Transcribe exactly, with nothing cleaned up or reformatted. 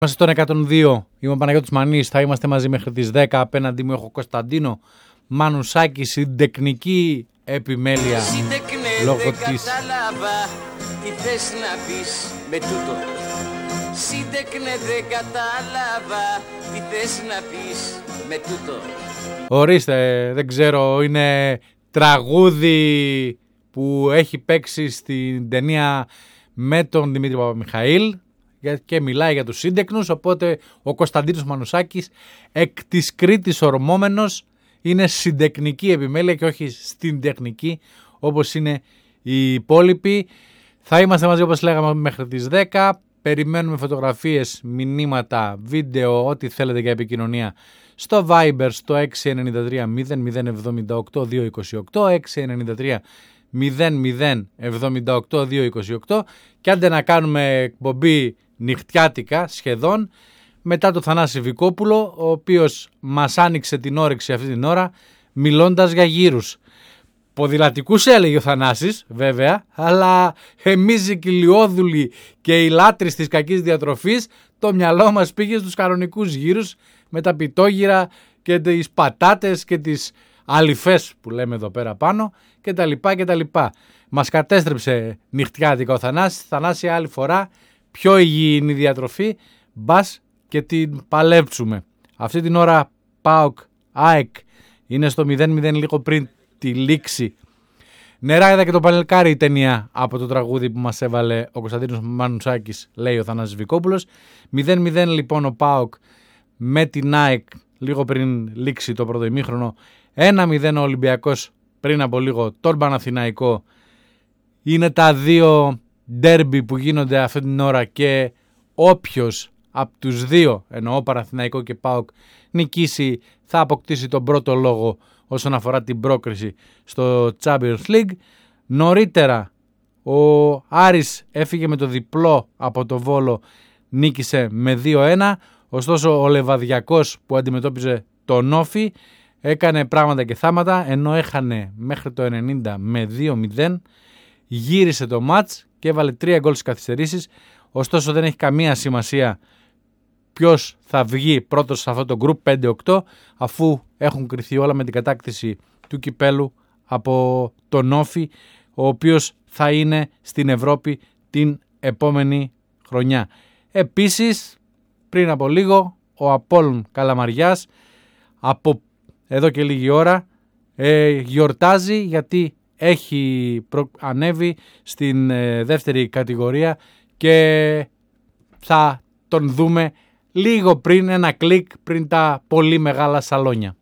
Είμαστε στον εκατόν δύο, είμαι ο Παναγιώτης Μανής, θα είμαστε μαζί μέχρι τις δέκα. Απέναντί μου έχω Κωνσταντίνο Μανουσάκη, συντεχνική επιμέλεια Σύντεκνε, λόγω δεν της... κατάλαβα τι θες να πεις με τούτο. Σύντεκνε, δεν κατάλαβα τι θες να πεις με τούτο. Ορίστε, δεν ξέρω, είναι τραγούδι που έχει παίξει στην ταινία με τον Δημήτρη Παπαμιχαήλ και μιλάει για τους σύντεκνους, οπότε ο Κωνσταντίνος Μανουσάκης, εκ της Κρήτης ορμόμενος, είναι συντεχνική επιμέλεια και όχι στην τεχνική όπως είναι οι υπόλοιποι. Θα είμαστε μαζί, όπως λέγαμε, μέχρι τις δέκα. Περιμένουμε φωτογραφίες, μηνύματα, βίντεο, ό,τι θέλετε για επικοινωνία στο Viber στο έξι εννιά τρία μηδέν μηδέν εβδομήντα οκτώ διακόσια είκοσι οκτώ, έξι εννιά τρία μηδέν μηδέν εβδομήντα οκτώ διακόσια είκοσι οκτώ, και άντε να κάνουμε εκπομπή νυχτιάτικα σχεδόν μετά το Θανάση Βικόπουλο, ο οποίος μας άνοιξε την όρεξη αυτή την ώρα μιλώντας για γύρους. Ποδηλατικούς έλεγε ο Θανάσης βέβαια, αλλά εμείς οι κοιλιόδουλοι και οι λάτρεις της κακής διατροφής, το μυαλό μας πήγε στους κανονικούς γύρους με τα πιτόγυρα και τις πατάτες και τις αλυφές που λέμε εδώ πέρα πάνω και τα λοιπά και τα λοιπά. Μας κατέστρεψε νυχτιάτικα ο Θανάσης. Θανάση, άλλη φορά πιο υγιεινή διατροφή, μπας και την παλέψουμε. Αυτή την ώρα ΠΑΟΚ ΑΕΚ είναι στο μηδέν μηδέν λίγο πριν τη λήξη. Νερά και το Πανελκάρι, η ταινία από το τραγούδι που μας έβαλε ο Κωνσταντίνος Μανουσάκης, λέει ο Θανάσης Βικόπουλος. μηδέν μηδέν λοιπόν ο ΠΑΟΚ με την ΑΕΚ λίγο πριν λήξει το πρώτο ημίχρονο. ένα μηδέν ο Ολυμπιακός πριν από λίγο τον Παναθηναϊκό. Είναι τα δύο ντέρμπι που γίνονται αυτή την ώρα και όποιος από τους δύο, εννοώ Παναθηναϊκό και ΠΑΟΚ, νικήσει θα αποκτήσει τον πρώτο λόγο όσον αφορά την πρόκριση στο Champions League. Νωρίτερα ο Άρης έφυγε με το διπλό από το Βόλο, νίκησε με δύο ένα. Ωστόσο ο Λεβαδιακός που αντιμετώπιζε τον Όφη έκανε πράγματα και θάματα, ενώ έχανε μέχρι το ενενήντα με δύο μηδέν, γύρισε το μάτς και έβαλε τρία γκολ στις καθυστερήσεις. Ωστόσο δεν έχει καμία σημασία ποιος θα βγει πρώτος σε αυτό το group πέντε οκτώ, αφού έχουν κριθεί όλα με την κατάκτηση του κυπέλου από τον Όφη, ο οποίος θα είναι στην Ευρώπη την επόμενη χρονιά. Επίσης, πριν από λίγο, ο Απόλλων Καλαμαριάς από εδώ και λίγη ώρα ε, γιορτάζει, γιατί έχει προ... ανέβει στην ε, δεύτερη κατηγορία και θα τον δούμε λίγο πριν, ένα κλικ πριν τα πολύ μεγάλα σαλόνια.